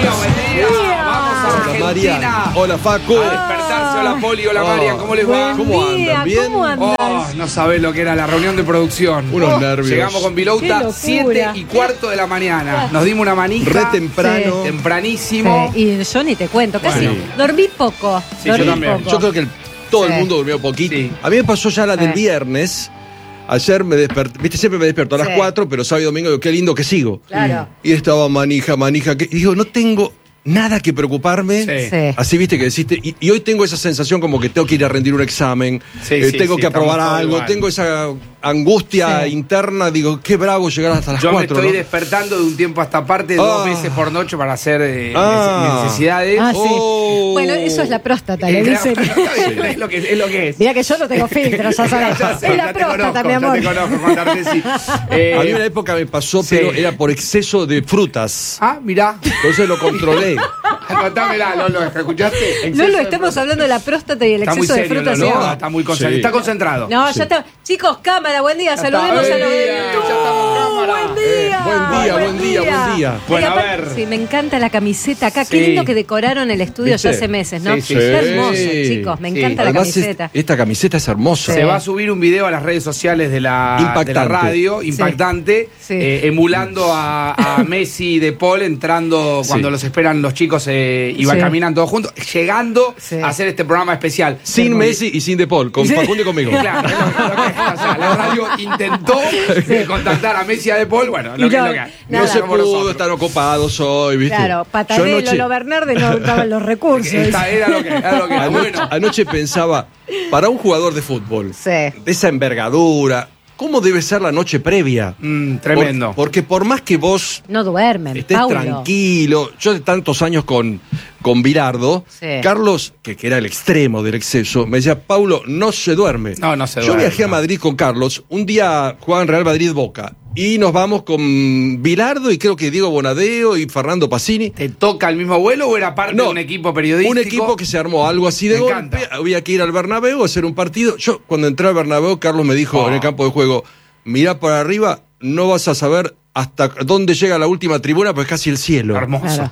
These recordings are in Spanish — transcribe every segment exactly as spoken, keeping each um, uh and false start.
día, buen día. Vamos a Hola, Argentina. Marian. Hola, Facu. A despertarse. Hola, Poli. Hola, Marian. ¿Cómo les va? ¿Cómo andan? ¿Bien? ¿Cómo andan? Oh, no sabés lo que era la reunión de producción. Unos Oh, nervios. Llegamos con Qué Vilouta locura. siete y cuarto de la mañana. Nos dimos una manija. Re temprano. Tempranísimo. Sí, y yo ni te cuento, casi Bueno. dormí poco. Sí, yo dormí también. poco. Yo creo que el- todo Sí. el mundo durmió poquito. Sí. A mí me pasó ya la del Sí. viernes. Ayer me desperté, viste, siempre me despierto a las Sí. cuatro, pero sábado y domingo digo, qué lindo que sigo. Claro. Y estaba manija, manija. Que, y digo, no tengo nada que preocuparme. Sí. Sí. Así viste que deciste, y, y hoy tengo esa sensación como que tengo que ir a rendir un examen, Sí, eh, sí, tengo sí, que aprobar estamos todos algo, igual. tengo esa angustia Sí. interna, digo, qué bravo llegar hasta las Yo me cuatro. estoy ¿no? despertando de un tiempo a esta parte Ah. dos veces por noche para hacer eh, Ah. necesidades. Ah, sí. Oh. Bueno, eso es la próstata, Eh, le claro, dicen. es lo que es lo que es. Mira que yo no tengo filtros, ya sabes. Ya sé, Es la ya te próstata, conozco, mi amor. Ya te conozco, Juan D'Artesi. Eh, A mí una época me pasó, sí. pero era por exceso de frutas. Ah, mirá. Entonces lo controlé. Anotámela, Lolo, ¿escuchaste? Exceso Lolo, de estamos fruta. hablando de la próstata y el Está muy exceso de serio, frutas. Lolo, y ah, está muy concentrado. Sí. Está concentrado. No, Sí. ya está. Chicos, cámara, buen día. Ya Saludemos está. a los Buen de día, YouTube. ya estamos cámara. Buen día. Buen día, buen día, buen día. Y Bueno, a aparte- ver. Sí, me encanta la camiseta acá. Sí. Qué lindo que decoraron el estudio ¿Viste? ya hace meses, ¿no? Sí, sí, Qué sí. hermoso, Sí. chicos. Me Sí. encanta Además, la camiseta. es- esta camiseta es hermosa. Se va a subir un video a las redes sociales de la, Impactante. de la radio, impactante, Sí. eh, emulando a, a Messi y De Paul entrando cuando Sí. los esperan los chicos eh, y van Sí. caminan todos juntos, llegando Sí. a hacer este programa especial. Sin Muy- Messi y sin De Paul, con Sí. Facundo y conmigo. Claro, es lo que- lo que es. O sea, la radio intentó eh, contactar a Messi y a De Paul, bueno, lo Y que es no- lo que hay. No nada. se Somos pudo, nosotros. están ocupados hoy, ¿viste? Claro, Yo Patanelo, anoche, Lolo Bernardi no daban los recursos. Esta era lo que era lo que era. anoche, Bueno, anoche pensaba, para un jugador de fútbol, Sí. de esa envergadura, ¿cómo debe ser la noche previa? mm, tremendo. Por- porque por más que vos No duermen, estés Paulo. tranquilo, yo de tantos años con, con Bilardo, Sí. Carlos, que, que era el extremo del exceso, me decía, Paulo, no se duerme. No, no se Yo duerme, viajé a no. Madrid con Carlos, un día jugaban Real Madrid-Boca, y nos vamos con Bilardo y creo que Diego Bonadeo y Fernando Pacini. ¿Te toca el mismo vuelo o era parte No, de un equipo periodístico? Un equipo que se armó algo así de Me golpe, encanta. había que ir al Bernabéu a hacer un partido. Yo cuando entré al Bernabéu, Carlos me dijo Oh. en el campo de juego, mirá para arriba, no vas a saber hasta dónde llega la última tribuna, pues casi el cielo. Hermoso. Claro.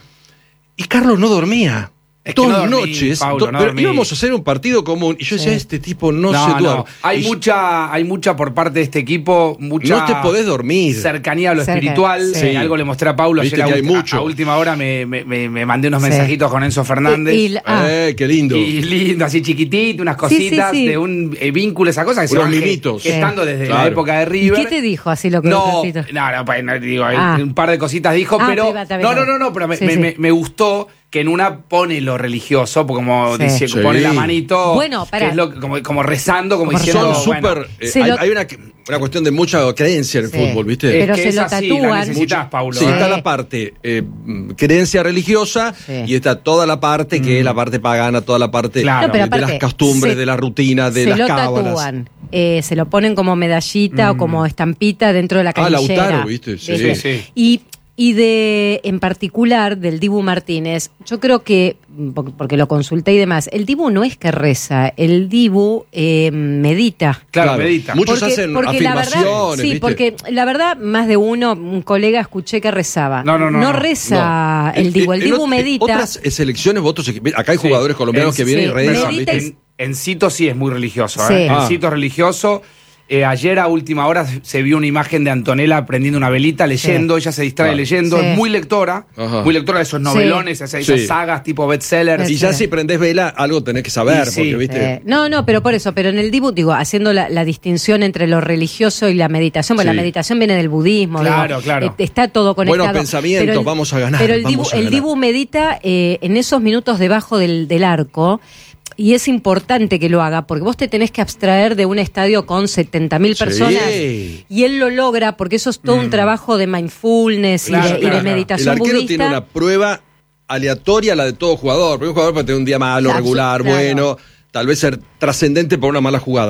Y Carlos no dormía. Es que Dos no dormí, noches, Paulo, do- no pero dormí. íbamos a hacer un partido común. Y yo decía, Sí. este tipo no, No, se no. duerme. Hay Y mucha, hay mucha por parte de este equipo, mucha No te podés dormir. cercanía a lo Cerca, espiritual. sí. Eh, algo le mostré a Paulo Viste ayer a, que hay ulti- mucho. a última hora me, me- me- me mandé unos Sí. mensajitos con Enzo Fernández. Y- Y, y la- ah, Eh, qué lindo. lindo, así chiquitito, unas Sí, sí, cositas sí. de un eh, vínculo, esa cosa que se Unos van ge- mimitos. gestando desde la Claro. época de ¿Y River. qué te dijo así lo que No, Rosito? no, no, pa- no, digo, Ah. un par de cositas dijo, Ah, pero. privata, No, no, privata. no, no, pero me, Sí, me- sí. me- me gustó que en una pone lo religioso, porque como Sí. dice, Sí. pone la manito. Bueno, pará. que es lo- como, como rezando, como Como diciendo. Son bueno, súper. eh, Se hay lo- hay una, una cuestión de mucha creencia en el Sí. fútbol, ¿viste? es Pero que se es lo así, tatúan. la necesitas, Paulo. Sí, ¿eh? está la parte eh, mm, creencia religiosa Sí. y está toda la parte que es la parte pagana, toda la parte Claro. No, pero de, de las aparte, costumbres, se- de la rutina, de se las lo cábalas. tatúan, eh, se lo ponen como medallita o como estampita dentro de la Ah, canillera. Lautaro, ¿viste? Sí. Sí, sí. Y, y de, en particular, del Dibu Martínez, yo creo que, por- porque lo consulté y demás, el Dibu no es que reza, el Dibu eh, medita. Claro, Claro. medita. Muchos hacen la verdad, afirmaciones, sí, ¿viste? porque la verdad, más de uno, un colega escuché que rezaba. No, no, no, no. reza No. el Dibu, el En- en Dibu ot- medita. Otras selecciones, otros equipos. Acá hay Sí. jugadores colombianos En- que vienen sí, y rezan, medita ¿viste? y- En, en Cito sí es muy religioso. Sí. ¿eh? En Ah. Cito es religioso. Eh, ayer a última hora se vio una imagen de Antonella prendiendo una velita, leyendo. Ella se distrae Claro. leyendo. Sí. Es muy lectora. Ajá. Muy lectora de esos novelones, esas, esas Sí. sagas tipo bestsellers. Y ya si prendés vela, algo tenés que saber, Y sí, porque, ¿viste? Eh, no, no, pero por eso, pero en el Dibu, digo, haciendo la, la distinción entre lo religioso y la meditación, porque Sí. la meditación viene del budismo, Claro, digo, claro. eh, está todo conectado. Buenos pensamientos, Pero el- vamos a ganar, Pero el Dibu, vamos a el ganar. Dibu medita eh, en esos minutos debajo del, del arco. Y es importante que lo haga, porque vos te tenés que abstraer de un estadio con setenta mil Sí. personas. Y él lo logra, porque eso es todo un trabajo de mindfulness y Claro, de- y, de, claro, claro. El meditación arquero budista. tiene una prueba aleatoria, la de todo jugador. Porque un jugador puede tener un día malo, Claro, regular, claro. bueno, tal vez ser trascendente por una mala jugada.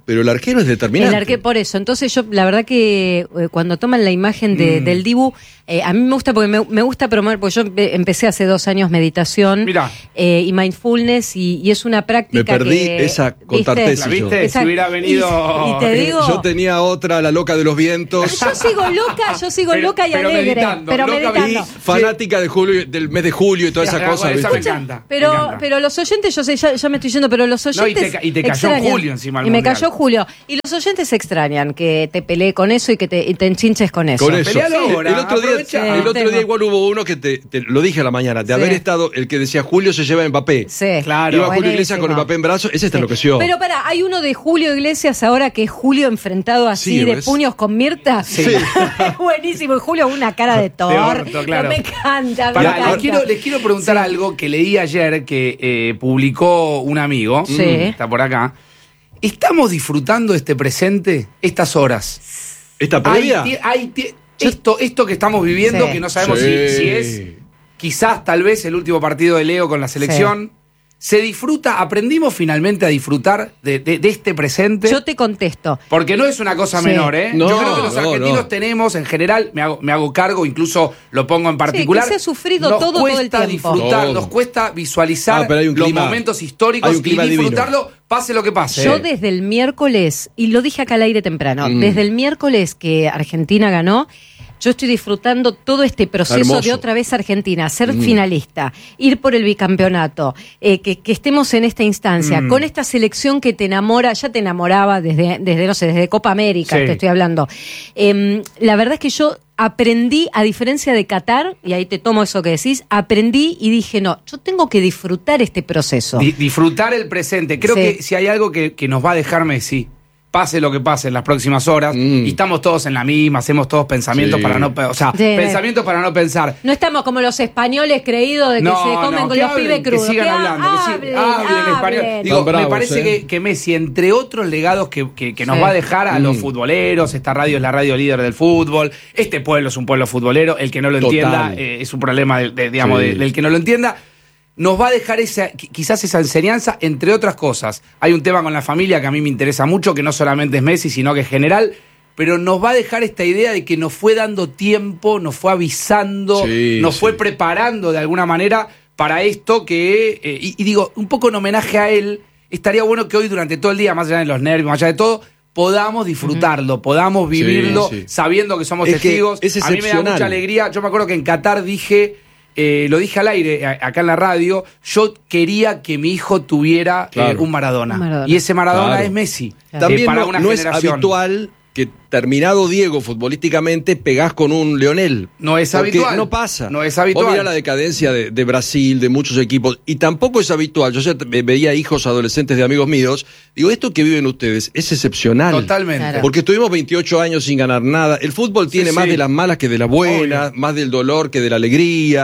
pero el arquero es determinante. El arquero, por eso. Entonces yo, la verdad que eh, cuando toman la imagen de, mm. del Dibu, eh, a mí me gusta porque me, me gusta promover, porque yo empecé hace dos años meditación eh, y mindfulness y, y es una práctica me perdí que, esa contartesis. ¿La viste? Esa, si hubiera venido... Y, y te digo, yo tenía otra, la loca de los vientos. Yo sigo loca, yo sigo pero, loca y pero alegre. Meditando, pero loca meditando. Y fanática de julio, del mes de julio y toda esa Bueno, cosa. esa ¿viste? me encanta. Pero, me encanta. pero los oyentes, yo sé, ya, ya me estoy yendo, pero los oyentes. No, y, te, y te cayó extrañan. Julio encima. Y me mundial. cayó Julio. Y los oyentes extrañan que te pelee con eso y que te, y te enchinches con eso. Con eso. Pelealo ahora, el otro, día, aprovecha. el otro Tengo. día igual hubo uno que te, te lo dije a la mañana, de Sí. haber estado el que decía Julio se lleva a Mbappé. Sí, Claro. Iba Julio buenísimo. Iglesias con Mbappé en brazos, ese te Sí. enloqueció. Pero pará, hay uno de Julio Iglesias ahora que es Julio enfrentado así Sí, de ¿ves? puños con Mirta. Sí. Es buenísimo. Y Julio con una cara de Thor. orto, claro. Me encanta, me Pará, encanta. les, quiero, les quiero preguntar Sí. algo que leí ayer que eh, publicó un amigo. Sí. Está por acá. ¿Estamos disfrutando este presente, estas horas? ¿Esta previa? Hay, tie- hay tie- esto, esto que estamos viviendo, Sí. que no sabemos Sí. si, si es quizás tal vez el último partido de Leo con la selección. ¿Se disfruta? ¿Aprendimos finalmente a disfrutar de, de- de este presente? Yo te contesto. Porque no es una cosa Sí. menor, ¿eh? No, Yo creo que los no, argentinos no. tenemos, en general, me hago, me hago cargo, incluso lo pongo en particular. que se ha sufrido nos todo, todo el cuesta tiempo. disfrutar, Todo. nos cuesta visualizar Ah, pero hay un los clima- momentos históricos hay un clima y divino. disfrutarlo, pase lo que pase. Yo desde el miércoles, y lo dije acá al aire temprano, Mm. desde el miércoles que Argentina ganó, yo estoy disfrutando todo este proceso Hermoso. de otra vez Argentina, ser Mm. finalista, ir por el bicampeonato, eh, que, que estemos en esta instancia, Mm. con esta selección que te enamora, ya te enamoraba desde, desde no sé, desde Copa América, Sí. te estoy hablando. Eh, la verdad es que yo aprendí, a diferencia de Qatar, y ahí te tomo eso que decís, aprendí y dije, no, yo tengo que disfrutar este proceso. Di- disfrutar el presente. Creo Sí. que si hay algo que, que nos va a dejar Messi, pase lo que pase en las próximas horas, Mm. y estamos todos en la misma, hacemos todos pensamientos Sí. para no, pe- o sea, Sí. pensamientos para no pensar. No estamos como los españoles creídos de que No, se comen no, con que los hablen, pibes crudos. Que sigan Que hablando, que sí- hablen, hablen español. hablen. Digo, Están bravos, me parece eh. que, que Messi, entre otros legados que, que- que nos Sí. va a dejar a los Mm. futboleros, esta radio es la radio líder del fútbol, este pueblo es un pueblo futbolero, el que no lo Total. entienda eh, es un problema de- de- digamos, Sí. de- del que no lo entienda. Nos va a dejar esa, qui- quizás esa enseñanza, entre otras cosas. Hay un tema con la familia que a mí me interesa mucho, que no solamente es Messi, sino que es general, pero nos va a dejar esta idea de que nos fue dando tiempo, nos fue avisando, Sí, nos sí. fue preparando de alguna manera para esto que, eh, y, y digo, un poco en homenaje a él, estaría bueno que hoy durante todo el día, más allá de los nervios, más allá de todo, podamos disfrutarlo, podamos vivirlo, sí. sabiendo que somos Es que testigos. es a mí me da excepcional. mucha alegría. Yo me acuerdo que en Qatar dije, eh, lo dije al aire, a- acá en la radio, yo quería que mi hijo tuviera eh, Claro. un Maradona. Un Maradona. Y ese Maradona Claro. es Messi. Claro. También eh, para no, una no es generación. habitual que terminado Diego futbolísticamente pegás con un Leonel. No es Porque habitual. no pasa. No es habitual. Vos mirá la decadencia de, de Brasil, de muchos equipos, y tampoco es habitual. Yo ya te- veía hijos adolescentes de amigos míos. Digo, esto que viven ustedes es excepcional. Totalmente. Claro. Porque estuvimos veintiocho años sin ganar nada. El fútbol tiene Sí, más sí. de las malas que de las buenas, más del dolor que de la alegría.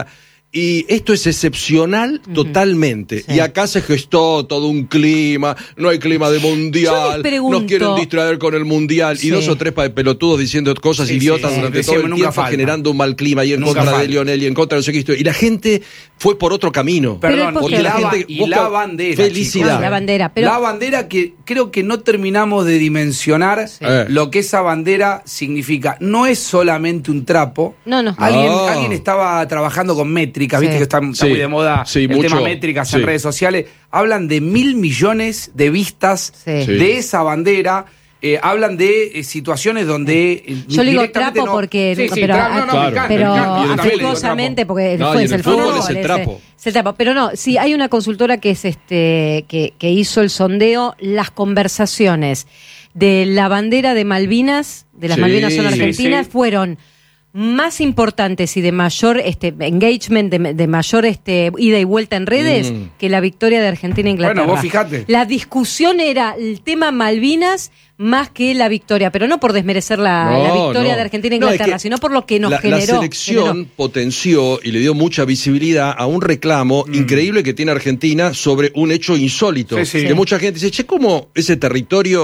Y esto es excepcional totalmente. Sí. Y acá se gestó todo un clima, no hay clima de Yo mundial, les pregunto- nos quieren distraer con el mundial. Sí. Y dos o tres pa- pelotudos diciendo cosas Sí, idiotas sí, durante sí, todo el nunca tiempo, falta. generando un mal clima y en Nunca contra falta. de Lionel y en contra de no sé qué historia. Y la gente fue por otro camino. Pero Perdón, el postre- y la, Porque la ba- gente y busca la bandera. felicidad. chicos. La bandera, pero- La bandera que creo que no terminamos de dimensionar Sí. Eh. lo que esa bandera significa. No es solamente un trapo. No, no. Alguien, No. alguien estaba trabajando con métricas, Sí. viste que está, está Sí. muy de moda Sí, el mucho. tema métricas en Sí. redes sociales. Hablan de mil millones de vistas Sí. Sí. de esa bandera. Eh, hablan de eh, situaciones donde. eh, Yo le digo directamente trapo no- porque- Sí, sí, pero- trapo, no, no, Claro. me encanta, Pero me encanta. Yo también le digo afectuosamente, trapo. porque No, fue y es en el el fútbol fútbol, es el ese- trapo. es el trapo. Pero no, sí, hay una consultora que es este que, que hizo el sondeo, las conversaciones de la bandera de Malvinas, de las Sí, Malvinas son sí, argentinas, sí. fueron más importantes y de mayor este engagement, de, de mayor este ida y vuelta en redes Mm. que la victoria de Argentina e Inglaterra. Bueno, vos fijate. La discusión era el tema Malvinas más que la victoria, pero no por desmerecer la, No, la victoria no. de Argentina e No, es Inglaterra, que sino por lo que nos la, generó. la selección generó. potenció y le dio mucha visibilidad a un reclamo increíble que tiene Argentina sobre un hecho insólito. Sí, sí. Que mucha gente dice, che, ¿cómo ese territorio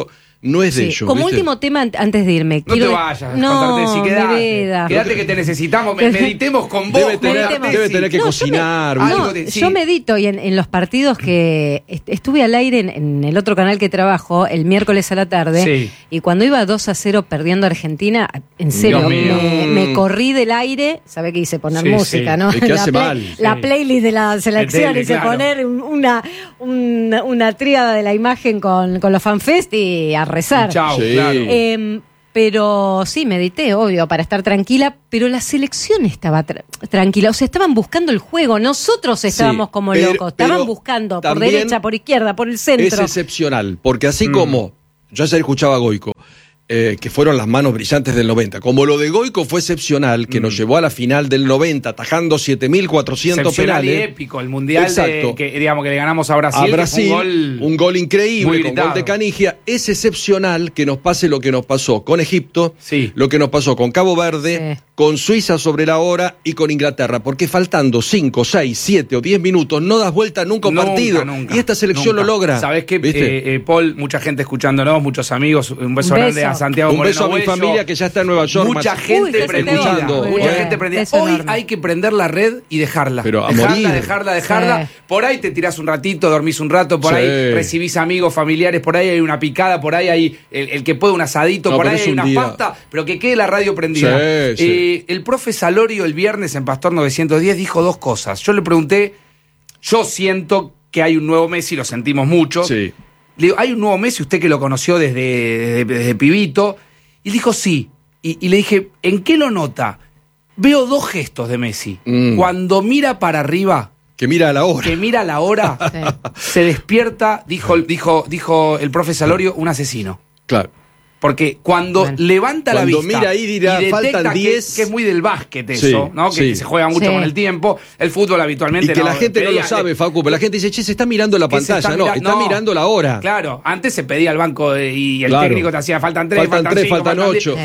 no es de sí. ellos. Como ¿viste? último tema, antes de irme. No quiero... te vayas, no, contarte, si quedate, Neveda. quedate que te necesitamos, meditemos con vos. Debe tener, Meditemos. debe tener que No, cocinar. Yo, me, algo no, de- sí. yo medito y en, en los partidos que est- estuve al aire en, en el otro canal que trabajo el miércoles a la tarde Sí. y cuando iba dos a cero perdiendo Argentina, en serio, Dios mío. me, me corrí del aire, sabe que hice poner Sí, música, sí. ¿no? Es que hace play- mal. la Sí. playlist de la selección, tele, hice claro. poner un- una, una, una tríada de la imagen con, con los fanfest y a rezar. Chau, Sí. claro. Em, pero sí, medité, obvio, para estar tranquila, pero la selección estaba tra- tranquila, o sea, estaban buscando el juego, nosotros estábamos Sí, como pero- locos, estaban pero buscando por también derecha, por izquierda, por el centro. Es excepcional, porque así Mm. como yo ayer escuchaba a Goico, eh, que fueron las manos brillantes del noventa, como lo de Goico fue excepcional, que Mm. nos llevó a la final del noventa, atajando siete mil cuatrocientos Excepcional y penales. épico, el mundial de, Exacto. que, digamos, que le ganamos a Brasil. A que fue Brasil, un gol, un gol increíble, muy con gritado. gol de Canigia. Es excepcional que nos pase lo que nos pasó con Egipto, Sí. lo que nos pasó con Cabo Verde, Sí. con Suiza sobre la hora y con Inglaterra, porque faltando cinco, seis, siete o diez minutos no das vuelta nunca a un Nunca, partido. nunca, y esta selección nunca. lo logra. Sabés que, ¿viste? eh, eh, Paul, mucha gente escuchándonos, muchos amigos, un beso, Un grande beso. a Santiago Un Moreno beso a mi Huello. familia que ya está en Nueva York. Mucha Marce- gente Uy, prendida. escuchando. Mucha Muy gente bien. prendida. Beso Hoy enorme. hay que prender la red y dejarla. Pero a dejarla, morir. dejarla, dejarla. Sí. Por ahí te tirás un ratito, dormís un rato, por Sí. ahí recibís amigos, familiares, por ahí hay una picada, por ahí hay el, el que puede un asadito, No, por pero ahí es hay un una día. pasta, pero que quede la radio prendida. Sí, sí. Eh, el profe Salorio el viernes en Pastor novecientos diez dijo dos cosas. Yo le pregunté, yo siento que hay un nuevo Messi, lo sentimos mucho. Sí. Le digo, ¿hay un nuevo Messi usted que lo conoció desde, desde, desde pibito? Y él dijo, sí. Y, y le dije, ¿en qué lo nota? Veo dos gestos de Messi. Mm. Cuando mira para arriba, Que mira a la hora. que mira la hora, Sí. se despierta, dijo, dijo, dijo el profe Salorio, un asesino. Claro. Porque cuando Bueno. levanta la Cuando vista mira ahí dirá, y detecta faltan que- diez. que, es muy del básquet eso, Sí, ¿no? Que, sí. que se juega mucho Sí. con el tiempo. El fútbol Y habitualmente que no, la gente no pedía- lo sabe, Facu, pero la gente dice, che, se está mirando la que se pantalla. No, mira- está no. mirando la hora. Claro, antes se pedía al banco eh, y el Claro. técnico te hacía, faltan tres, Faltan faltan, tres, cinco, faltan diez". ocho. Eh.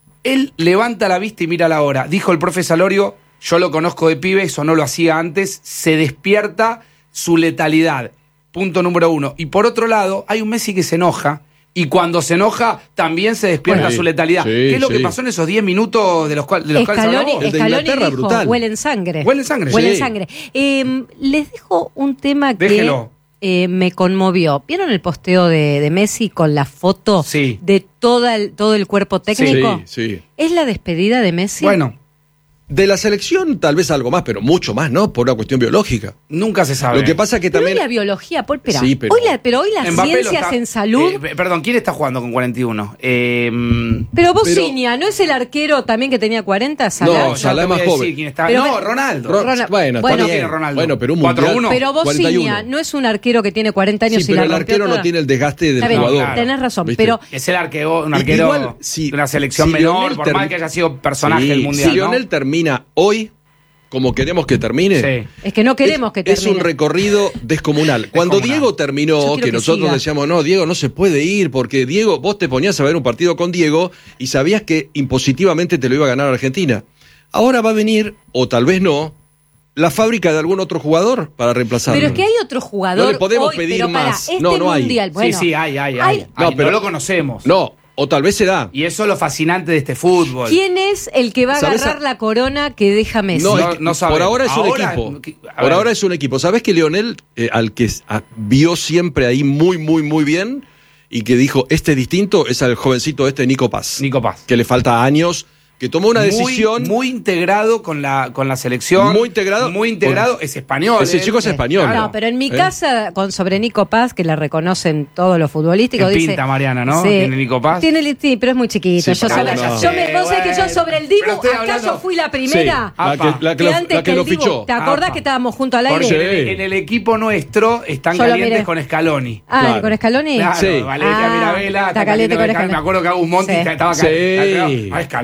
Él levanta la vista y mira la hora. Dijo el profe Salorio, yo lo conozco de pibe, eso no lo hacía antes, se despierta su letalidad. Punto número uno. Y por otro lado, hay un Messi que se enoja. Y cuando se enoja, también se despierta Bueno, su sí, letalidad. sí, ¿Qué es lo sí. que pasó en esos diez minutos de los, cual, de los cuales Scaloni, hablamos? El de Scaloni Inglaterra, dijo, brutal. huelen sangre. Huelen sangre, Huelen sí. sangre. Eh, les dejo un tema que Déjelo. eh, me conmovió. ¿Vieron el posteo de, de Messi con la foto Sí. de toda el, todo el cuerpo técnico? Sí, sí. ¿Es la despedida de Messi? Bueno, De la selección, tal vez algo más, pero mucho más, ¿no? Por una cuestión biológica. nunca se sabe. Lo que pasa es que Pero también. hoy la biología, Paul, espera. Sí, pero- hoy la, pero hoy las Mbappé lo ciencias está- en salud... Eh, perdón, ¿quién está jugando con cuarenta y uno? Eh, mm, pero Bociña, ¿no es el arquero también que tenía cuarenta? Salah? No, ya Salah te es voy más a decir joven. quién está. Pero no, me- Ronaldo. Ro- Ronald- bueno, bueno, está tiene bien. Ronaldo. Bueno, pero un cuatro mundial. uno. Pero cuarenta y Bociña uno. no es un arquero que tiene cuarenta años Sí, y la pero el rompió arquero no toda. tiene el desgaste del Está bien, jugador. claro. tenés razón, ¿Viste? pero Es el arquero, un I- arquero igual, si- de una selección si menor, Lionel por term- más que haya sido personaje Sí, del mundial. Si ¿no? Lionel termina hoy, como queremos que termine. Sí. es que no queremos es, que termine. es un recorrido descomunal. Cuando Descomunal. Diego Yo terminó, quiero que, que nosotros siga. decíamos, no, Diego no se puede ir, porque Diego, vos te ponías a ver un partido con Diego y sabías que impositivamente te lo iba a ganar Argentina. Ahora va a venir, o tal vez no, la fábrica de algún otro jugador para reemplazarlo. Pero es que hay otro jugador. No le podemos hoy, pedir pero para más. este No, no hay. mundial, bueno, sí, sí, hay, hay, hay. hay- hay. No, No, pero- lo conocemos. No, o tal vez se da. Y eso es lo fascinante de este fútbol. ¿Quién es el que va a ¿Sabes agarrar a- la corona que deja Messi? No, No- es que no por sabemos. ahora es un Ahora, equipo. que- a Por ver. ahora es un equipo. ¿Sabés que Lionel, eh, al que s- a- vio siempre ahí muy, muy, muy bien y que dijo, este es distinto, es al jovencito este Nico Paz? Nico Paz. Que le falta años, que tomó una Muy- decisión. Muy, integrado con la, con la selección. Muy integrado. Muy integrado. Es español. Ese ¿eh? chico es Sí. español. Claro. No, pero en mi ¿Eh? casa, con sobre Nico Paz, que la reconocen todos los futbolísticos, En dice... pinta, Mariana, ¿no? Sí. ¿Tiene Nico Paz? Tiene, sí, pero es muy chiquito. Sí, yo pero sola- no. yo me, vos sabés que yo Bueno, sobre el pero Dibu, estoy acá hablando- yo fui la Sí, primera. la que, la que que lo, antes la que que lo el Dibu, fichó. ¿te acordás Apa. que estábamos juntos al aire? Jorge, En el, en el equipo nuestro están Yo lo calientes miré. con Scaloni. Ah, Claro. ¿con Scaloni? Claro, Sí. Valeria Ah, Mirabella está caliente con Scaloni. Scaloni. Me acuerdo que Agus Monti Sí. estaba acá. Sí. Ah, Scaloni. No,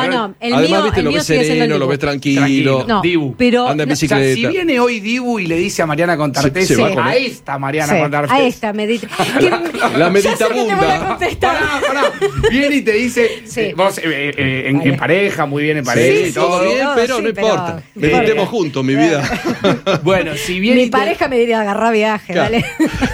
No, no, el Además, mío, viste, el lo mío ves sigue siendo el sereno, lo Dibu. ves tranquilo. Tranquilo. No, Dibu. pero Anda en no, O sea, bicicleta. si viene hoy Dibu y le dice a Mariana Contartés, Se- se va con a él. esta Mariana sí, Contartés. a esta medita. La Ya sé que te voy a meditabunda. contestar. Pará, pará. Viene y te dice, Sí. eh, vos eh, eh, en, Vale. en pareja, muy bien en pareja Sí, y sí, todo todo. bien, no, pero sí, no pero- importa. pero- Meditemos juntos, mi vida. Bueno, si viene Mi y te- pareja me diría agarrar viaje, Claro. dale.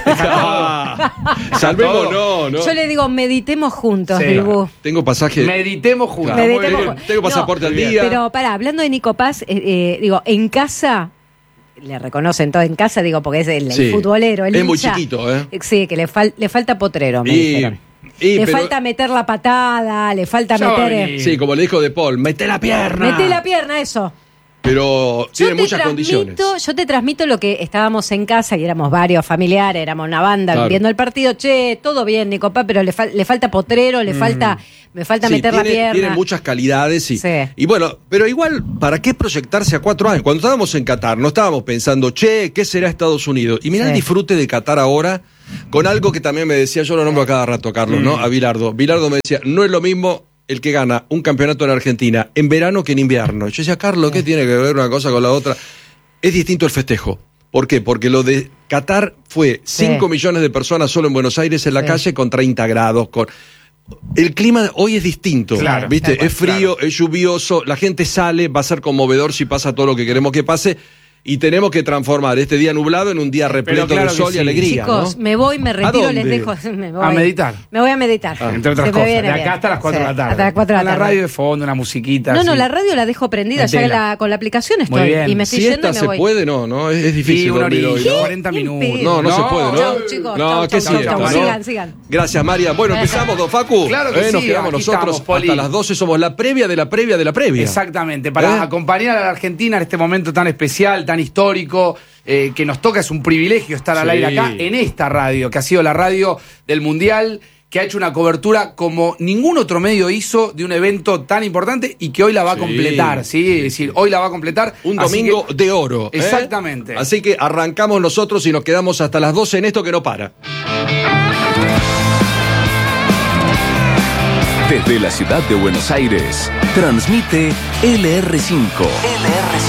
Ah, salvemos, no, no. Yo le digo, meditemos juntos, Sí. Dibu. Tengo pasaje. meditemos juntos. Claro. Muy Meditemos bien. juntos. Tengo pasaporte No, al día. Pero pará, hablando de Nico Paz, eh, eh, digo, en casa, le reconocen todo en casa, digo, porque es el, el Sí. futbolero, el Es muy hincha. chiquito, ¿eh? Sí, que le, fal- le falta potrero, me Y- dijeron. y, le pero- falta meter la patada, le falta Ya va a meter... eh, venir. Sí, como le dijo De Paul, mete la pierna. Mete la pierna, eso. Pero Yo tiene te muchas transmito- condiciones. Yo te transmito lo que estábamos en casa y éramos varios familiares, éramos una banda Claro. viendo el partido. Che, todo bien, Nico Paz, pero le, fal- le falta potrero, le falta, me falta Sí, meter la tiene, pierna. tiene muchas calidades y, Sí. y bueno, pero igual, ¿para qué proyectarse a cuatro años? Cuando estábamos en Qatar, no estábamos pensando, che, ¿qué será Estados Unidos? Y mirá Sí. el disfrute de Qatar ahora, con algo que también me decía, yo lo nombro a cada rato, Carlos, ¿no? A Bilardo. Bilardo me decía, no es lo mismo el que gana un campeonato en Argentina en verano que en invierno. Yo decía, Carlos, ¿qué tiene que ver una cosa con la otra? Es distinto el festejo. ¿Por qué? Porque lo de Qatar fue Sí. cinco millones de personas solo en Buenos Aires en la Sí. calle con treinta grados, con... El clima hoy es distinto, Claro, ¿viste? claro, Es frío, es lluvioso, la gente sale, va a ser conmovedor si pasa todo lo que queremos que pase y tenemos que transformar este día nublado en un día repleto claro de que sol y sí. alegría, Chicos, ¿no? me voy, me retiro, dónde? les dejo. Me voy. A meditar. Me voy a meditar. Ah. Entre otras Se me cosas. viene De acá bien. hasta las cuatro Sí, de la tarde. Hasta las cuatro de la Con la tarde. radio de fondo, una musiquita. No, no, así. la radio la dejo prendida, ya Metela. la- con la aplicación estoy. Muy bien. Y me estoy Si yendo esta y me se voy. puede, no, no, es, es difícil Sí, una dormir hoy, horita, ¿no? cuarenta Bien minutos. pedo. No, no, se puede, ¿no? Chau, chicos. No, Chau, qué chau, chau, siesta, chau. ¿no? Sigan, sigan. Gracias, María. Bueno, empezamos, don Facu. Claro que Eh, Nos sí, quedamos aquí nosotros estamos, Poli. hasta las doce, somos la previa de la previa de la previa. Exactamente, para ¿Eh? acompañar a la Argentina en este momento tan especial, tan histórico, eh, que nos toca, es un privilegio estar al Sí. aire acá, en esta radio, que ha sido la radio del Mundial, que ha hecho una cobertura como ningún otro medio hizo de un evento tan importante y que hoy la va a Sí. completar, ¿sí? Es decir, hoy la va a completar. Un así domingo que- de oro. ¿eh? Exactamente. Así que arrancamos nosotros y nos quedamos hasta las doce en esto que no para. Desde la ciudad de Buenos Aires, transmite L R cinco. L R cinco.